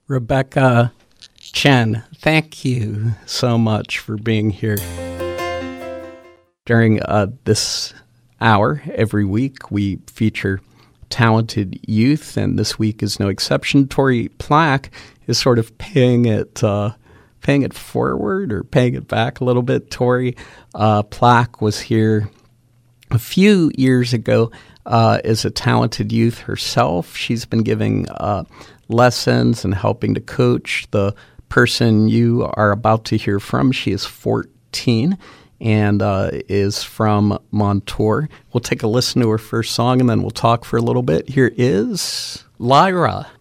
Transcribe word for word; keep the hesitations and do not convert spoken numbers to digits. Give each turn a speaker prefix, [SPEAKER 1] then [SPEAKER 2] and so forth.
[SPEAKER 1] Rebecca Chen, thank you so much for being here. During uh, this hour every week, we feature talented youth, and this week is no exception. Tori Plack is sort of paying it uh, paying it forward or paying it back a little bit. Tori uh, Plack was here a few years ago uh, as a talented youth herself. She's been giving uh, lessons and helping to coach the person you are about to hear from. She is fourteen and uh, is from Montour. We'll take a listen to her first song, and then we'll talk for a little bit. Here is Lyra.